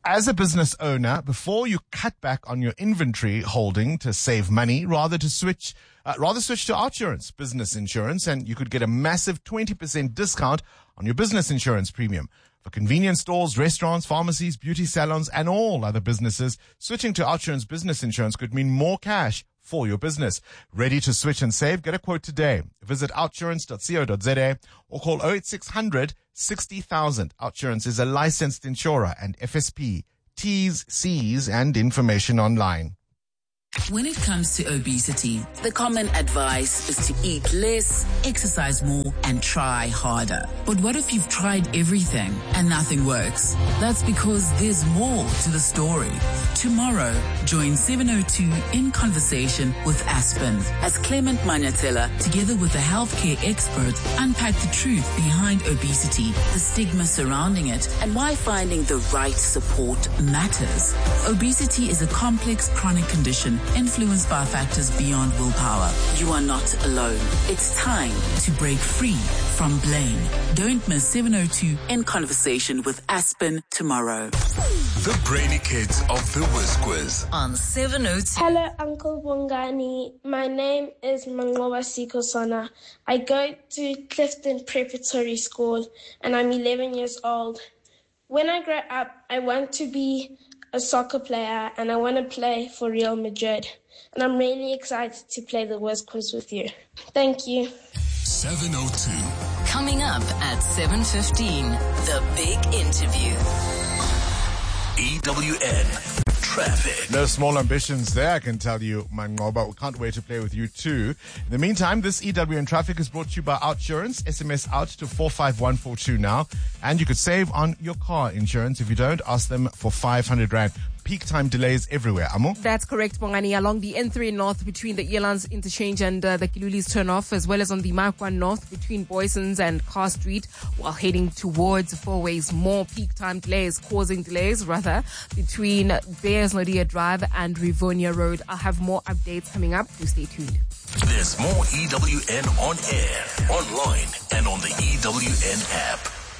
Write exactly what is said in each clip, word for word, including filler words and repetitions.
As a business owner, before you cut back on your inventory holding to save money, rather to switch, uh, rather switch to Outsurance business insurance, and you could get a massive twenty percent discount on your business insurance premium. For convenience stores, restaurants, pharmacies, beauty salons, and all other businesses, switching to Outsurance business insurance could mean more cash for your business. Ready to switch and save? Get a quote today. Visit outsurance dot co dot za or call oh eight six hundred sixty thousand. Outsurance is a licensed insurer and F S P. T's, C's, and information online. When it comes to obesity, the common advice is to eat less, exercise more, and try harder. But what if you've tried everything and nothing works? That's because there's more to the story. Tomorrow, join seven oh two in Conversation with Aspen as Clement Manyatela, together with a healthcare expert, unpack the truth behind obesity, the stigma surrounding it, and why finding the right support matters. Obesity is a complex chronic condition influenced by factors beyond willpower. You are not alone. It's time to break free from blame. Don't miss seven oh two in Conversation with Aspen tomorrow. The Brainy Kids of the Whiz Quiz on seven oh two. Hello, Uncle Bongani. My name is Mangoba Sikosana. I go to Clifton Preparatory School and I'm eleven years old. When I grow up, I want to be a soccer player and I want to play for Real Madrid. And I'm really excited to play the Whiz Quiz with you. Thank you. seven oh two. Coming up at seven fifteen, the big interview. E W N Traffic. No small ambitions there, I can tell you, Mangoba. We can't wait to play with you too. In the meantime, this E W N Traffic is brought to you by Outsurance. S M S out to four five one four two now. And you could save on your car insurance. If you don't, ask them for five hundred rand. Peak time delays everywhere. Amo? That's correct, Bongani. Along the N three North between the Elands interchange and uh, the Kilulis turnoff, as well as on the Markwan North between Boysons and Carr Street, while heading towards Four Ways. More peak time delays, causing delays, rather, between Bears Nodia Drive and Rivonia Road. I'll have more updates coming up. Do stay tuned. There's more E W N on air, online, and on the E W N app.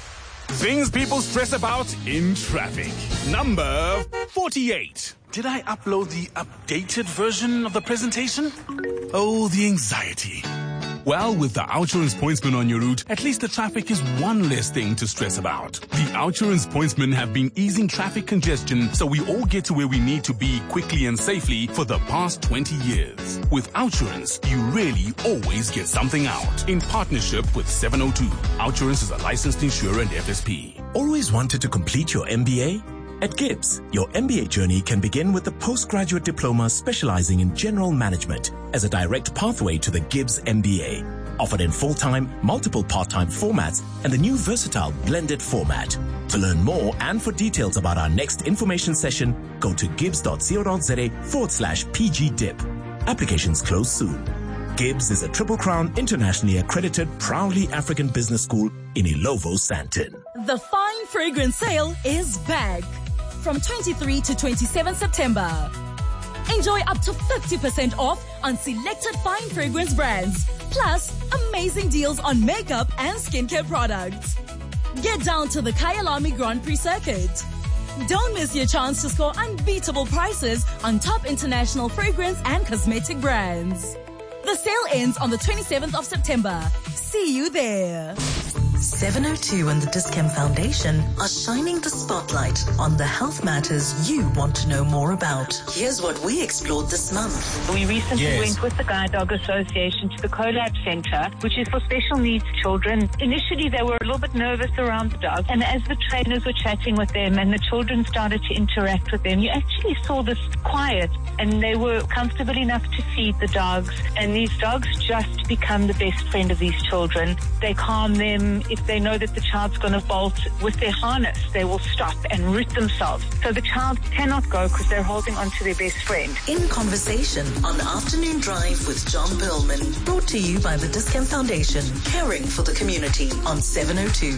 Things people stress about in traffic. Number forty-eight. Did I upload the updated version of the presentation? Oh, the anxiety. Well, with the Outsurance Pointsman on your route, at least the traffic is one less thing to stress about. The Outsurance Pointsmen have been easing traffic congestion so we all get to where we need to be quickly and safely for the past twenty years. With Outsurance, you really always get something out. In partnership with seven oh two, Outsurance is a licensed insurer and F S P. Always wanted to complete your M B A? At Gibbs, your M B A journey can begin with a postgraduate diploma specializing in general management as a direct pathway to the Gibbs M B A. Offered in full-time, multiple part-time formats, and the new versatile blended format. To learn more and for details about our next information session, go to gibbs dot co dot za forward slash pgdip. Applications close soon. Gibbs is a Triple Crown internationally accredited, proudly African business school in Ilovo, Sandton. The Fine Fragrance Sale is back from twenty-third to twenty-seventh September. Enjoy up to fifty percent off on selected fine fragrance brands, plus amazing deals on makeup and skincare products. Get down to the Kyalami Grand Prix circuit. Don't miss your chance to score unbeatable prices on top international fragrance and cosmetic brands. The sale ends on the twenty-seventh of September. See you there. seven oh two and the Dis-Chem Foundation are shining the spotlight on the health matters you want to know more about. Here's what we explored this month. We recently Yes. went with the Guide Dog Association to the CoLab Center, which is for special needs children. Initially, they were a little bit nervous around the dog, and as the trainers were chatting with them and the children started to interact with them, you actually saw this quiet, and they were comfortable enough to feed the dogs, and these dogs just become the best friend of these children. They calm them. If they know that the child's going to bolt with their harness, they will stop and root themselves. So the child cannot go because they're holding on to their best friend. In Conversation on Afternoon Drive with John Perlman. Brought to you by the Dis-Chem Foundation. Caring for the community on seven oh two.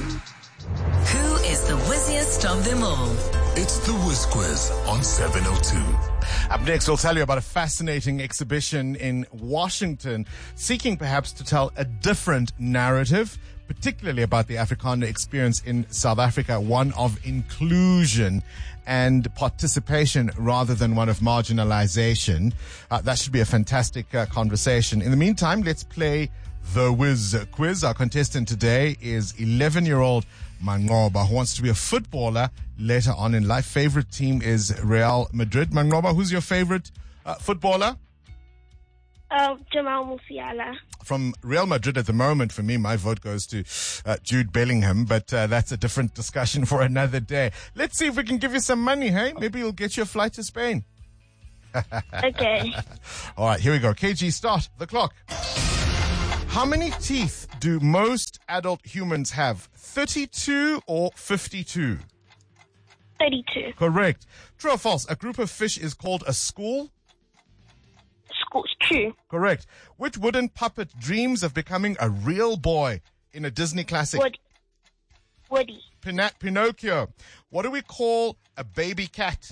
Who is the whizziest of them all? It's the Whiz Quiz on seven oh two. Up next, we'll tell you about a fascinating exhibition in Washington, seeking perhaps to tell a different narrative. particularly about the Afrikaner experience in South Africa, one of inclusion and participation rather than one of marginalization. Uh, that should be a fantastic uh, conversation. In the meantime, let's play the Wiz quiz. Our contestant today is eleven-year-old Manqoba, who wants to be a footballer later on in life. Favorite team is Real Madrid. Manqoba, who's your favorite uh, footballer? Uh, Jamal Musiala. From Real Madrid at the moment, for me, my vote goes to uh, Jude Bellingham, but uh, that's a different discussion for another day. Let's see if we can give you some money, hey? Maybe you'll get you a flight to Spain. Okay. All right, here we go. K G, start the clock. How many teeth do most adult humans have? thirty-two or fifty-two? thirty-two. Correct. True or false? A group of fish is called a school? School's true. Correct. Which wooden puppet dreams of becoming a real boy in a Disney classic? Woody. Woody. Pina- Pinocchio. What do we call a baby cat?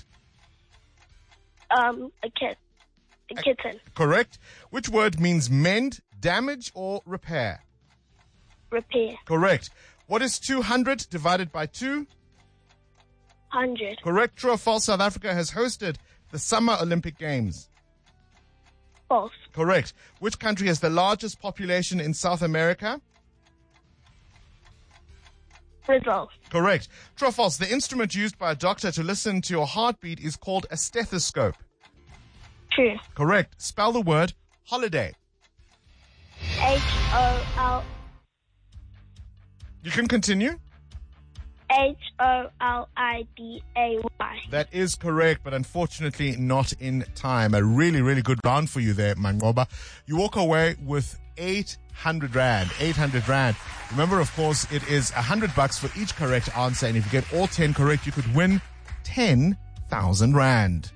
Um, a kid. A kitten. Correct. Which word means mend, damage, or repair? Repair. Correct. What is two hundred divided by two? one hundred. Correct. True or false? South Africa has hosted the Summer Olympic Games. False. Correct. Which country has the largest population in South America? Brazil. Correct. True or false? The instrument used by a doctor to listen to your heartbeat is called a stethoscope. True. Correct. Spell the word holiday. H O L. You can continue. H O L I D A Y. That is correct, but unfortunately not in time. A really, really good round for you there, Manqoba. You walk away with eight hundred rand. eight hundred rand. Remember, of course, it is one hundred bucks for each correct answer, and if you get all ten correct, you could win ten thousand rand.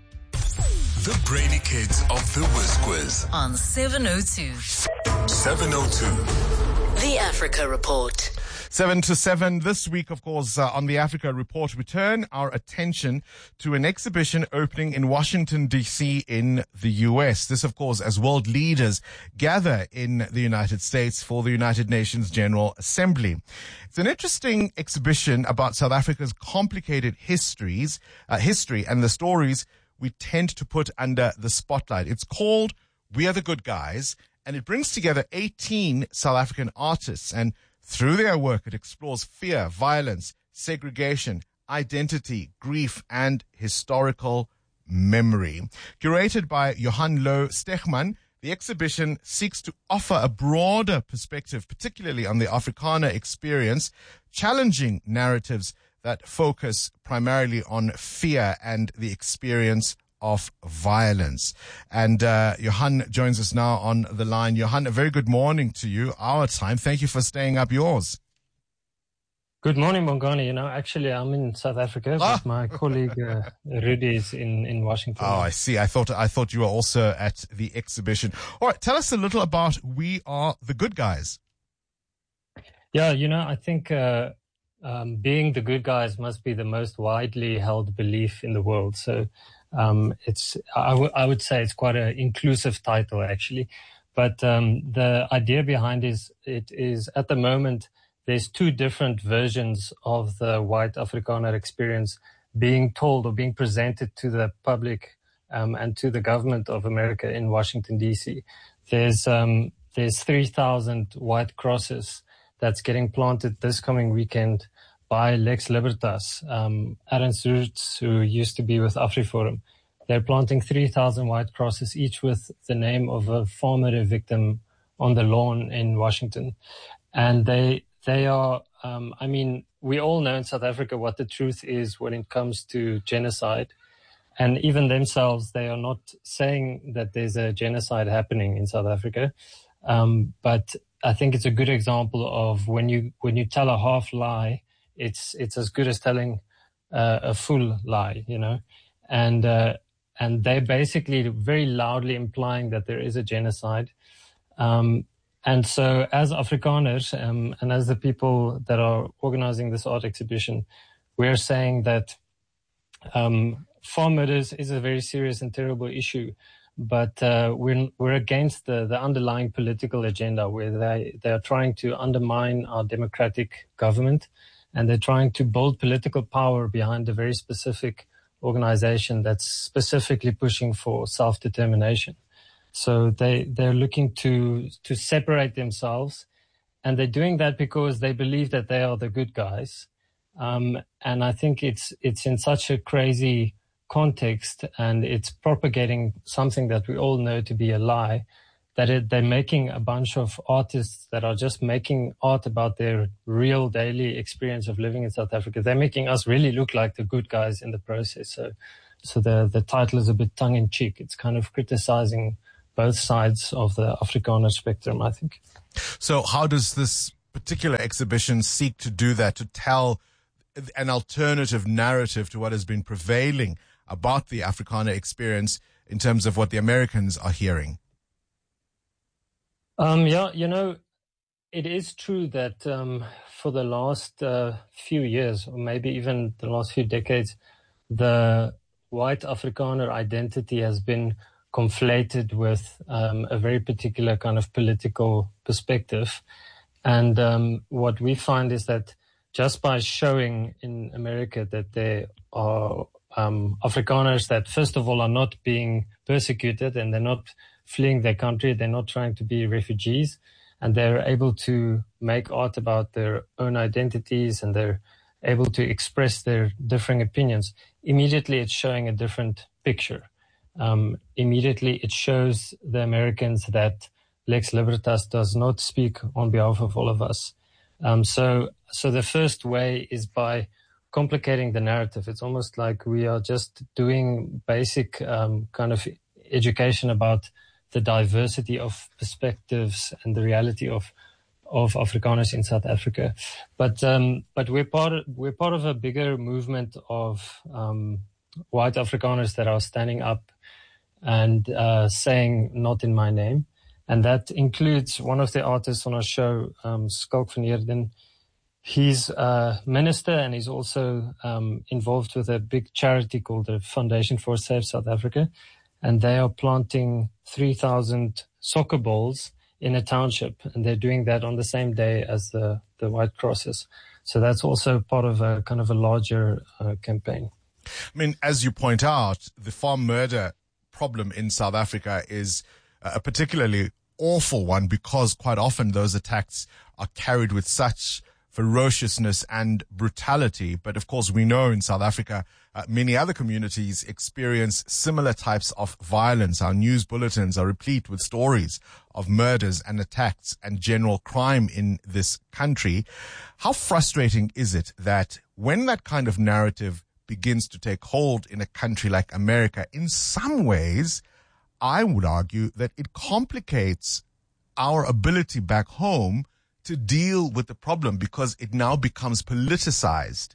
The Brainy Kids of the Wiz Quiz On seven oh two. seven oh two. The Africa Report. Seven to seven. This week, of course, uh, on the Africa Report, we turn our attention to an exhibition opening in Washington, D C in the U S. This, of course, as world leaders gather in the United States for the United Nations General Assembly. It's an interesting exhibition about South Africa's complicated histories, uh, history and the stories we tend to put under the spotlight. It's called We Are the Good Guys, and it brings together eighteen South African artists, and through their work, it explores fear, violence, segregation, identity, grief, and historical memory. Curated by Johan Lo Stegman, the exhibition seeks to offer a broader perspective, particularly on the Afrikaner experience, challenging narratives that focus primarily on fear and the experience of violence. And uh, Johan joins us now on the line. Johan, a very good morning to you, our time. Thank you for staying up yours. Good morning, Bongani. You know, actually, I'm in South Africa, ah. but my colleague uh, Rudy is in, in Washington. Oh, I see. I thought I thought you were also at the exhibition. All right, tell us a little about We Are the Good Guys. Yeah, you know, I think uh, um, being the good guys must be the most widely held belief in the world. So Um, it's, I, w- I would say it's quite an inclusive title, actually. But um, the idea behind is, it is at the moment, there's two different versions of the white Afrikaner experience being told or being presented to the public um, and to the government of America in Washington, D C. There's, um, there's three thousand white crosses that's getting planted this coming weekend by Lex Libertas, um, Ernst Roots, who used to be with AfriForum. They're planting three thousand white crosses, each with the name of a former victim on the lawn in Washington. And they, they are, um, I mean, we all know in South Africa what the truth is when it comes to genocide. And even themselves, they are not saying that there's a genocide happening in South Africa. Um, but I think it's a good example of when you, when you tell a half lie, it's, it's as good as telling uh, a full lie, you know, and, uh, and they're basically very loudly implying that there is a genocide. Um, and so as Afrikaners, um, and as the people that are organizing this art exhibition, we're saying that, um, farm murders is a very serious and terrible issue, but uh, we're we're against the, the underlying political agenda, where they they are trying to undermine our democratic government, and they're trying to build political power behind a very specific organization that's specifically pushing for self-determination. So they they're looking to to separate themselves, and they're doing that because they believe that they are the good guys. Um, and I think it's it's in such a crazy context, and it's propagating something that we all know to be a lie, that it, they're making a bunch of artists that are just making art about their real daily experience of living in South Africa. They're making us really look like the good guys in the process. So, so the, the title is a bit tongue-in-cheek. It's kind of criticizing both sides of the Afrikaner spectrum, I think. So how does this particular exhibition seek to do that, to tell an alternative narrative to what has been prevailing about the Afrikaner experience in terms of what the Americans are hearing? Um, yeah, you know, it is true that um, for the last uh, few years, or maybe even the last few decades, the white Afrikaner identity has been conflated with um, a very particular kind of political perspective. And um, what we find is that just by showing in America that there are um, Afrikaners that, first of all, are not being persecuted, and they're not fleeing their country, they're not trying to be refugees, and they're able to make art about their own identities, and they're able to express their differing opinions, immediately it's showing a different picture. Um, immediately it shows the Americans that Lex Libertas does not speak on behalf of all of us. Um, so, so the first way is by complicating the narrative. It's almost like we are just doing basic um, kind of education about the diversity of perspectives and the reality of of Afrikaners in South Africa. But um, but we're part of, we're part of a bigger movement of um, white Afrikaners that are standing up and uh, saying "not in my name," and that includes one of the artists on our show, um, Skalk van Heerden. He's a minister, and he's also um, involved with a big charity called the Foundation for Safe South Africa, and they are planting three thousand soccer balls in a township, and they're doing that on the same day as the, the White Crosses. So that's also part of a kind of a larger uh, campaign. I mean, as you point out, the farm murder problem in South Africa is a particularly awful one, because quite often those attacks are carried with such ferociousness and brutality. But of course, we know in South Africa, uh, many other communities experience similar types of violence. Our news bulletins are replete with stories of murders and attacks and general crime in this country. How frustrating is it that when that kind of narrative begins to take hold in a country like America, in some ways, I would argue that it complicates our ability back home to deal with the problem, because it now becomes politicized?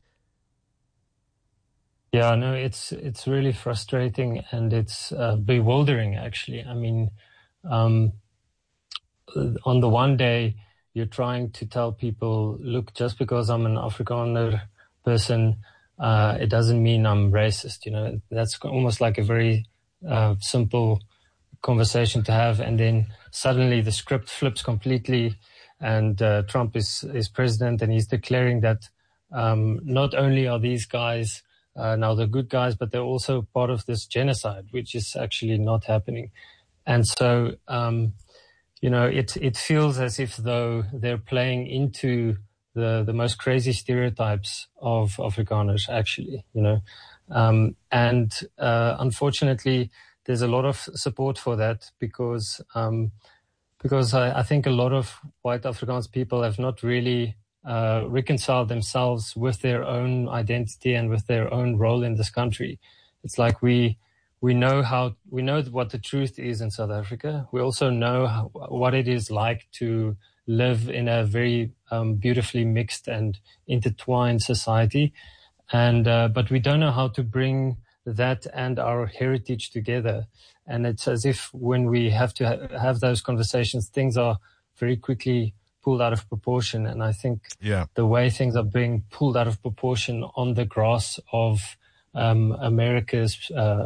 Yeah, no, it's it's really frustrating, and it's uh, bewildering, actually. I mean, um, on the one day, you're trying to tell people, look, just because I'm an Afrikaner person, uh, it doesn't mean I'm racist. You know, that's almost like a very uh, simple conversation to have, and then suddenly the script flips completely. And uh, Trump is, is president, and he's declaring that um, not only are these guys uh, now the good guys, but they're also part of this genocide, which is actually not happening. And so, um, you know, it it feels as if though they're playing into the, the most crazy stereotypes of Afrikaners, actually, you know. Um, and uh, unfortunately, there's a lot of support for that, because um, because I, I think a lot of white Afrikaans people have not really uh, reconciled themselves with their own identity and with their own role in this country. It's like we we know how we know what the truth is in South Africa. We also know how, what it is like to live in a very um, beautifully mixed and intertwined society, and uh, but we don't know how to bring that and our heritage together. And it's as if when we have to ha- have those conversations, things are very quickly pulled out of proportion. And I think yeah. the way things are being pulled out of proportion on the grass of um, America's uh,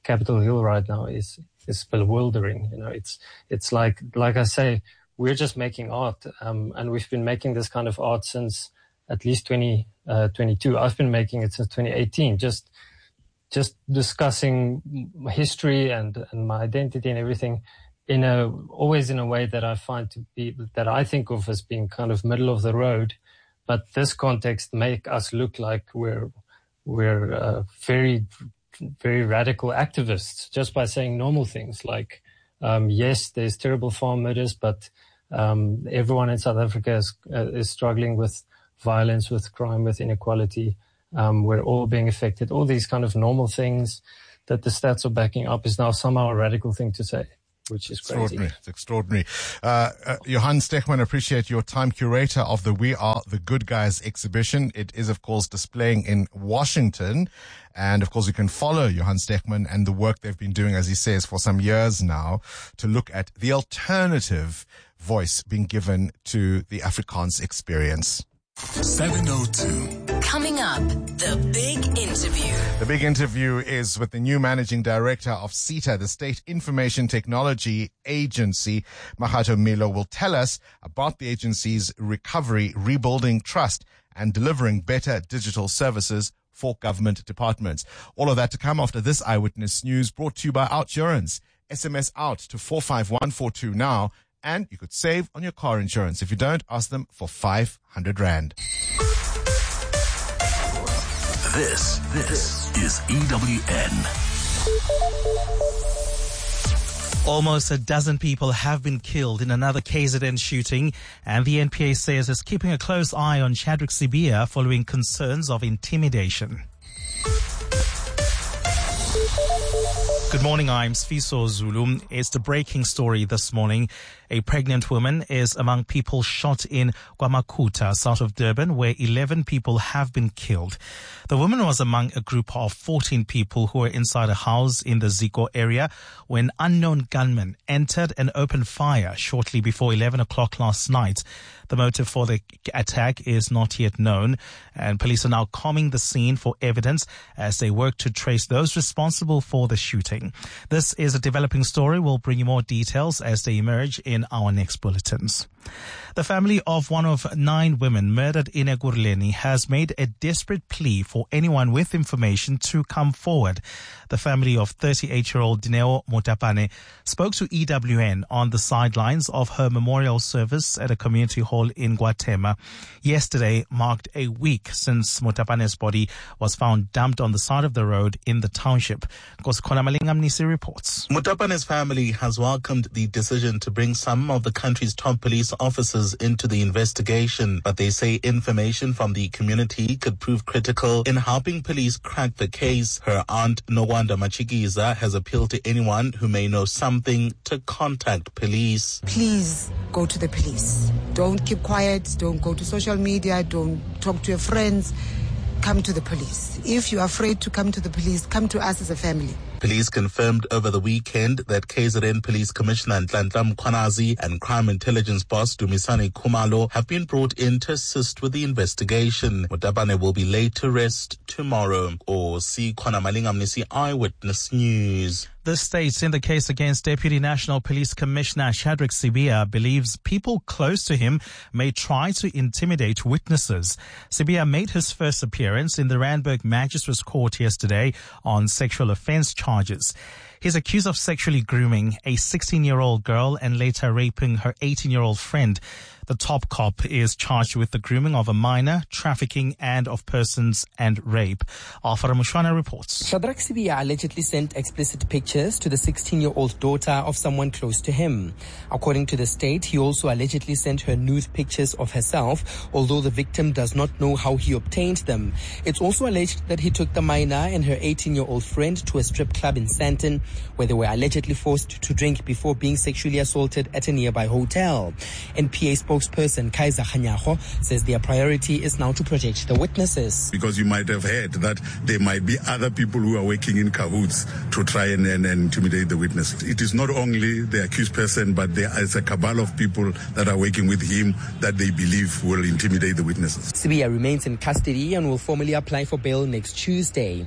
Capitol Hill right now is is bewildering. You know, it's it's like like I say, we're just making art, um, and we've been making this kind of art since at least twenty twenty-two. I've been making it since twenty eighteen, just just discussing history and, and my identity and everything in a always in a way that I find to be that I think of as being kind of middle of the road. But this context make us look like we're we're uh, very very radical activists just by saying normal things like um, yes, there's terrible farm murders, but um, everyone in South Africa is uh, is struggling with violence, with crime, with inequality. Um, we're all being affected. All these kind of normal things that the stats are backing up is now somehow a radical thing to say, which is extraordinary. crazy. It's extraordinary. Uh, uh, Johan Stegman, appreciate your time. Curator of the We Are the Good Guys exhibition. It is, of course, displaying in Washington. And, of course, you can follow Johan Stegman and the work they've been doing, as he says, for some years now to look at the alternative voice being given to the Afrikaans experience. seven oh two. Coming up, the big interview. The big interview is with the new managing director of SETA, the State Information Technology Agency. Mahato Milo will tell us about the agency's recovery, rebuilding trust, and delivering better digital services for government departments. All of that to come after this Eyewitness News, brought to you by Outsurance. S M S out to four five one four two now. And you could save on your car insurance. If you don't, ask them for five hundred rand. This, this is E W N. Almost a dozen people have been killed in another K Z N shooting, and the N P A says it's keeping a close eye on Shadrack Sibiya following concerns of intimidation. Good morning, I'm Sfiso Zulu. It's the breaking story this morning. A pregnant woman is among people shot in KwaMakhutha, south of Durban, where eleven people have been killed. The woman was among a group of fourteen people who were inside a house in the Zico area when unknown gunmen entered and opened fire shortly before eleven o'clock last night. The motive for the attack is not yet known, and police are now combing the scene for evidence as they work to trace those responsible for the shooting. This is a developing story. We'll bring you more details as they emerge in our next bulletins. The family of one of nine women murdered in Ekurhuleni has made a desperate plea for anyone with information to come forward. The family of thirty-eight-year-old Dineo Motapane spoke to E W N on the sidelines of her memorial service at a community hall in Guatemala. Yesterday marked a week since Motapane's body was found dumped on the side of the road in the township. Kosikona Malingamnisi reports. Motapane's family has welcomed the decision to bring some of the country's top police officers into the investigation, but they say information from the community could prove critical in helping police crack the case. Her aunt, Nowanda Machikiza, has appealed to anyone who may know something to contact police. Please go to the police. Don't keep quiet. Don't go to social media. Don't talk to your friends. Come to the police. If you're afraid to come to the police, come to us as a family. Police confirmed over the weekend that K Z N Police Commissioner Nhlanhla Mkhwanazi and Crime Intelligence boss Dumisani Khumalo have been brought in to assist with the investigation. Motapane will be laid to rest tomorrow. Or see Khona Malingamnisi, Eyewitness News. The state in the case against Deputy National Police Commissioner Shadrack Sibiya believes people close to him may try to intimidate witnesses. Sibiya made his first appearance in the Randburg Magistrates Court yesterday on sexual offence charges. He's accused of sexually grooming a sixteen-year-old girl and later raping her eighteen-year-old friend. The top cop is charged with the grooming of a minor, trafficking, and of persons and rape. Alfara Mushwana reports. Shadrack Sibiya allegedly sent explicit pictures to the sixteen-year-old daughter of someone close to him. According to the state, he also allegedly sent her nude pictures of herself, although the victim does not know how he obtained them. It's also alleged that he took the minor and her eighteen-year-old friend to a strip club in Sandton, where they were allegedly forced to drink before being sexually assaulted at a nearby hotel. N P A spokesperson Kaiser Khanyago says their priority is now to protect the witnesses. Because you might have heard that there might be other people who are working in cahoots to try and, and, and intimidate the witnesses. It is not only the accused person, but there is a cabal of people that are working with him that they believe will intimidate the witnesses. Sibiya remains in custody and will formally apply for bail next Tuesday.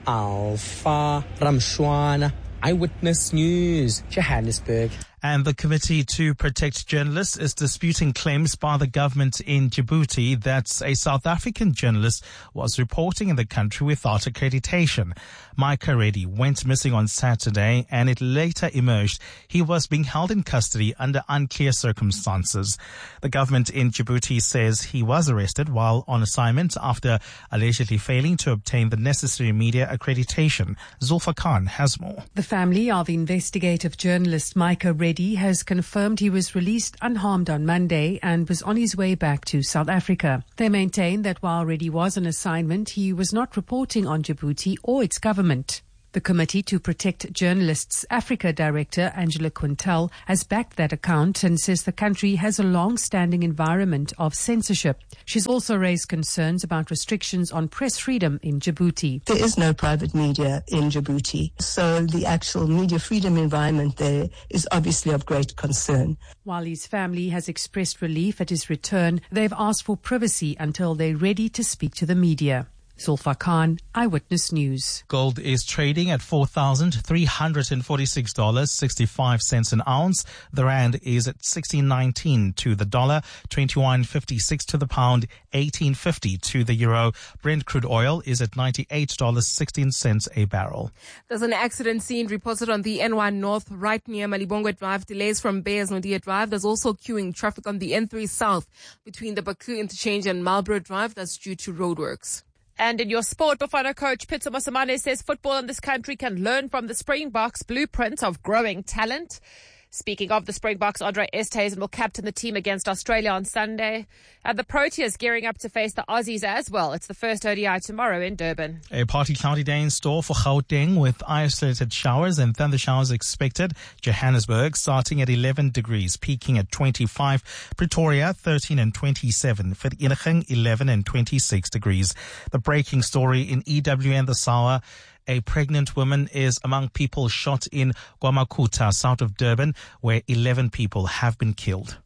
Alpha Ramshwana, Eyewitness News, Johannesburg. And the Committee to Protect Journalists is disputing claims by the government in Djibouti that a South African journalist was reporting in the country without accreditation. Micah Reddy went missing on Saturday, and it later emerged he was being held in custody under unclear circumstances. The government in Djibouti says he was arrested while on assignment after allegedly failing to obtain the necessary media accreditation. Zulfa Khan has more. The family of investigative journalist Micah Reddy has confirmed he was released unharmed on Monday and was on his way back to South Africa. They maintain that while Reddy was on assignment, he was not reporting on Djibouti or its government. The Committee to Protect Journalists Africa Director Angela Quintal has backed that account and says the country has a long-standing environment of censorship. She's also raised concerns about restrictions on press freedom in Djibouti. There is no private media in Djibouti, so the actual media freedom environment there is obviously of great concern. While his family has expressed relief at his return, they've asked for privacy until they're ready to speak to the media. Zulfa Khan, Eyewitness News. Gold is trading at four thousand three hundred forty-six dollars and sixty-five cents an ounce. The rand is at sixteen nineteen to the dollar, twenty-one fifty-six to the pound, eighteen fifty to the euro. Brent crude oil is at ninety-eight dollars and sixteen cents a barrel. There's an accident scene reported on the N one North right near Malibongwe Drive. Delays from Beyers Naudé Drive. There's also queuing traffic on the N three South between the Baklu interchange and Marlborough Drive. That's due to roadworks. And in your sport, Bafana coach Pitso Mosimane says football in this country can learn from the Springboks' blueprint of growing talent. Speaking of the Springboks, Andre Esthuizen will captain the team against Australia on Sunday. And the Proteas gearing up to face the Aussies as well. It's the first O D I tomorrow in Durban. A partly cloudy day in store for Gauteng with isolated showers and thunder showers expected. Johannesburg starting at eleven degrees, peaking at twenty-five. Pretoria thirteen and twenty-seven. Vereeniging eleven and twenty-six degrees. The breaking story in E W N this hour. A pregnant woman is among people shot in KwaMakuta, south of Durban, where eleven people have been killed.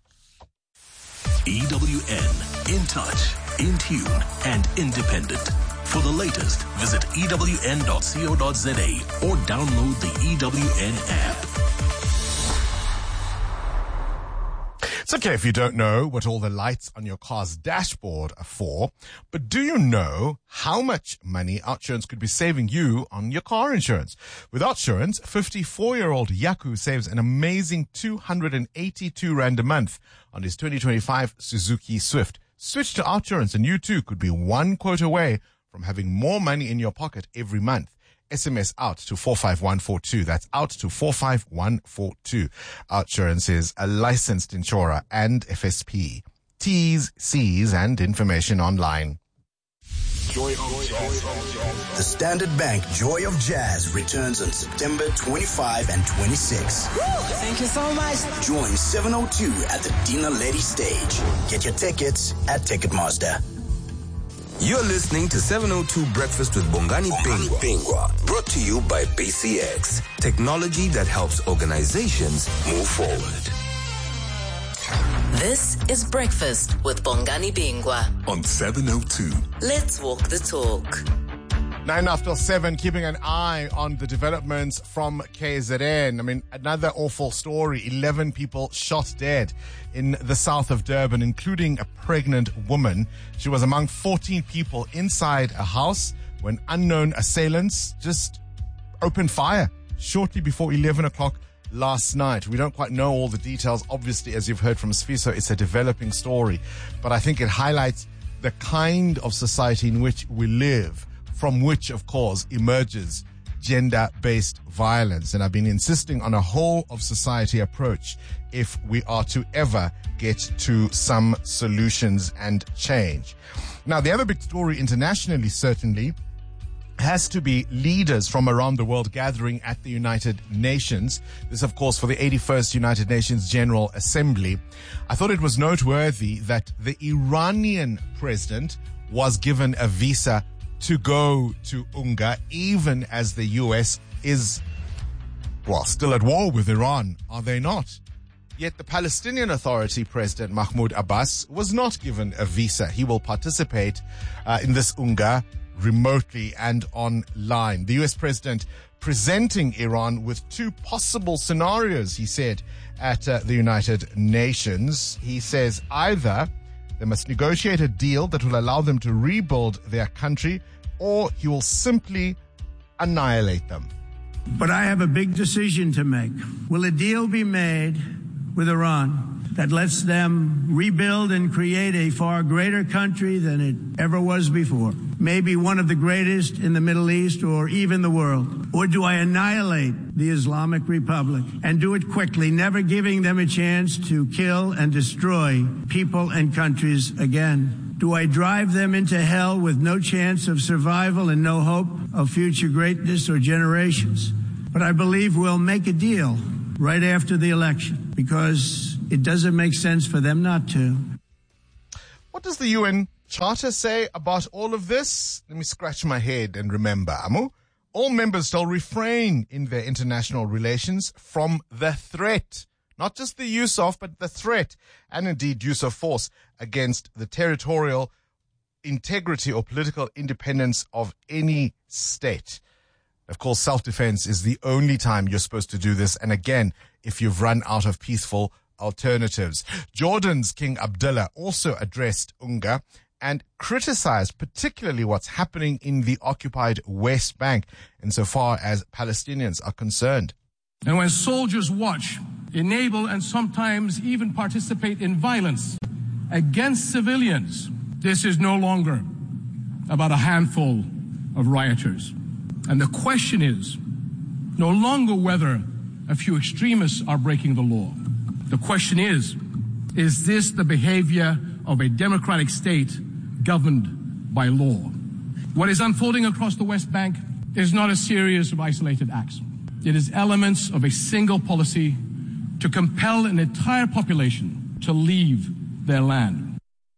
E W N, in touch, in tune, and independent. For the latest, visit E W N dot co dot za or download the E W N app. It's okay if you don't know what all the lights on your car's dashboard are for, but do you know how much money OUTsurance could be saving you on your car insurance? With OUTsurance, fifty-four-year-old Yaku saves an amazing two hundred eighty-two rand a month on his twenty twenty-five Suzuki Swift. Switch to OUTsurance and you too could be one quote away from having more money in your pocket every month. S M S out to four five one four two. That's out to four five one four two. OUTsurance is a licensed insurer and F S P. T's, C's, and information online. Joy of Jazz. The Standard Bank Joy of Jazz returns on September twenty-fifth and twenty-sixth. Thank you so much. Join seven oh two at the Dina Lady stage. Get your tickets at Ticketmaster. You're listening to seven oh two Breakfast with Bongani Pingwa, brought to you by B C X, technology that helps organizations move forward. This is Breakfast with Bongani Bingwa on seven oh two. Let's walk the talk. Nine after seven, keeping an eye on the developments from K Z N. I mean, another awful story. eleven people shot dead in the south of Durban, including a pregnant woman. She was among fourteen people inside a house when unknown assailants just opened fire shortly before eleven o'clock last night. We don't quite know all the details. Obviously, as you've heard from Sfiso, it's a developing story. But I think it highlights the kind of society in which we live, from which, of course, emerges gender-based violence. And I've been insisting on a whole of society approach if we are to ever get to some solutions and change. Now, the other big story internationally, certainly, has to be leaders from around the world gathering at the United Nations. This, of course, for the eighty-first United Nations General Assembly. I thought it was noteworthy that the Iranian president was given a visa to go to UNGA, even as the U S is, well, still at war with Iran, are they not? Yet the Palestinian Authority President Mahmoud Abbas was not given a visa. He will participate uh, in this UNGA remotely and online. The U S president presenting Iran with two possible scenarios, he said, at uh, the United Nations. He says either they must negotiate a deal that will allow them to rebuild their country, or he will simply annihilate them. But I have a big decision to make. Will a deal be made with Iran that lets them rebuild and create a far greater country than it ever was before? Maybe one of the greatest in the Middle East or even the world. Or do I annihilate the Islamic Republic and do it quickly, never giving them a chance to kill and destroy people and countries again? Do I drive them into hell with no chance of survival and no hope of future greatness or generations? But I believe we'll make a deal right after the election, because it doesn't make sense for them not to. What does the U N Charter say about all of this? Let me scratch my head and remember, Amu. All members shall refrain in their international relations from the threat, not just the use of, but the threat, and indeed use of force against the territorial integrity or political independence of any state. Of course, self-defense is the only time you're supposed to do this. And again, if you've run out of peaceful alternatives. Jordan's King Abdullah also addressed UNGA and criticized particularly what's happening in the occupied West Bank insofar as Palestinians are concerned. And when soldiers watch, enable, and sometimes even participate in violence against civilians, this is no longer about a handful of rioters. And the question is no longer whether a few extremists are breaking the law. The question is, is this the behavior of a democratic state governed by law? What is unfolding across the West Bank is not a series of isolated acts. It is elements of a single policy to compel an entire population to leave their land.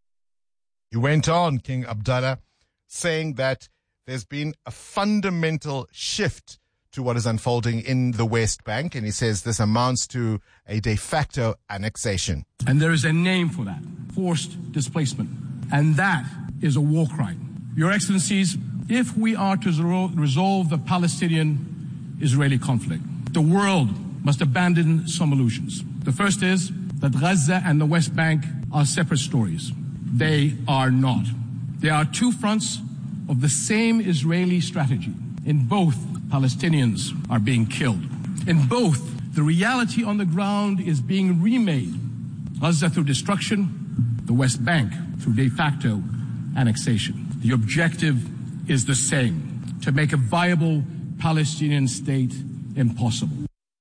He went on, King Abdullah, saying that there's been a fundamental shift to what is unfolding in the West Bank, and he says this amounts to a de facto annexation. And there is a name for that, forced displacement, and that is a war crime. Your Excellencies, if we are to resolve the Palestinian-Israeli conflict, the world must abandon some illusions. The first is that Gaza and the West Bank are separate stories. They are not. They are two fronts of the same Israeli strategy. In both, Palestinians are being killed. In both, the reality on the ground is being remade. Gaza through destruction, the West Bank through de facto annexation. The objective is the same: to make a viable Palestinian state impossible.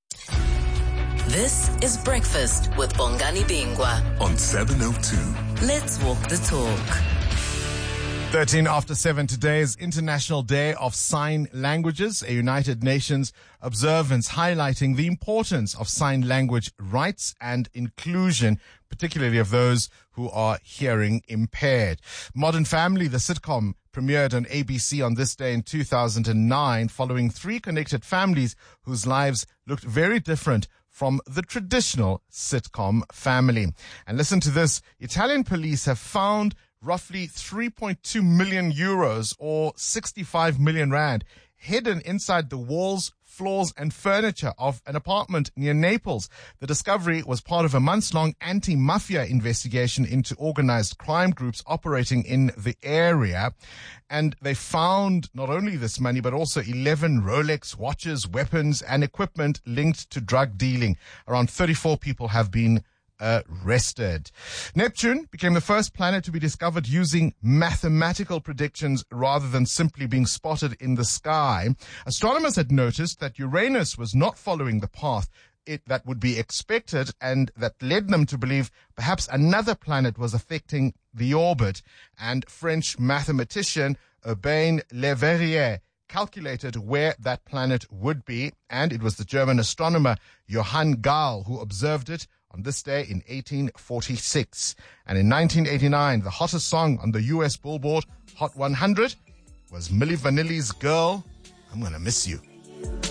This is Breakfast with Bongani Bingwa on seven oh two. Let's walk the talk. thirteen after seven, today is International Day of Sign Languages, a United Nations observance highlighting the importance of sign language rights and inclusion, particularly of those who are hearing impaired. Modern Family, the sitcom, premiered on A B C on this day in two thousand nine, following three connected families whose lives looked very different from the traditional sitcom family. And listen to this. Italian police have found roughly three point two million euros or sixty-five million rand hidden inside the walls, floors and furniture of an apartment near Naples. The discovery was part of a months-long anti-mafia investigation into organized crime groups operating in the area. And they found not only this money, but also eleven Rolex watches, weapons and equipment linked to drug dealing. Around thirty-four people have been arrested. Neptune became the first planet to be discovered using mathematical predictions rather than simply being spotted in the sky. Astronomers had noticed that Uranus was not following the path it that would be expected, and that led them to believe perhaps another planet was affecting the orbit. And French mathematician Urbain Le Verrier calculated where that planet would be, and it was the German astronomer Johann Galle who observed it on this day in eighteen forty-six. And in nineteen eighty-nine, the hottest song on the U S Billboard Hot one hundred was Milli Vanilli's Girl, I'm Gonna Miss You.